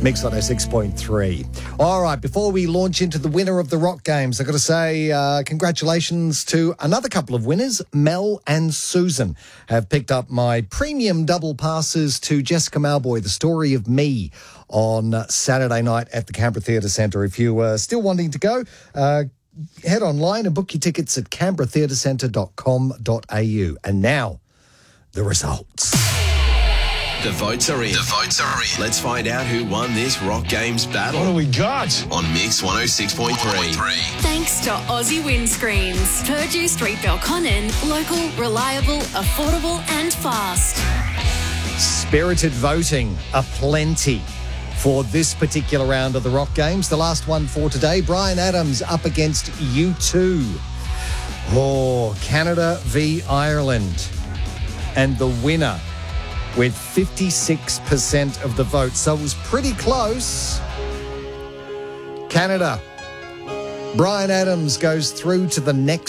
Mix 106.3. All right, before we launch into the winner of the Rock Games, I've got to say congratulations to another couple of winners. Mel and Susan have picked up my premium double passes to Jessica Malboy, The Story of Me, on Saturday night at the Canberra Theatre Centre. If you are still wanting to go, head online and book your tickets at canberratheatrecentre.com.au. And now, the results. The votes are in. The votes are in. Let's find out who won this Rock Games battle. What do we got? On Mix 106.3. Thanks to Aussie Windscreens. Purdue Street, Belconnen. Local, reliable, affordable and fast. Spirited voting aplenty for this particular round of the Rock Games. The last one for today, Bryan Adams up against U2. Oh, Canada v Ireland. And the winner with 56% of the vote. So it was pretty close. Canada. Bryan Adams goes through to the next